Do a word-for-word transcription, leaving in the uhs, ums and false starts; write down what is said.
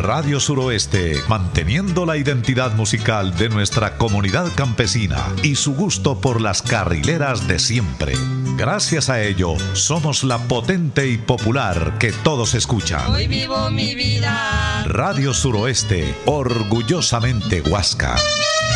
Radio Suroeste, manteniendo la identidad musical de nuestra comunidad campesina y su gusto por las carrileras de siempre. Gracias a ello, somos la potente y popular que todos escuchan. Hoy vivo mi vida. Radio Suroeste, orgullosamente Huasca.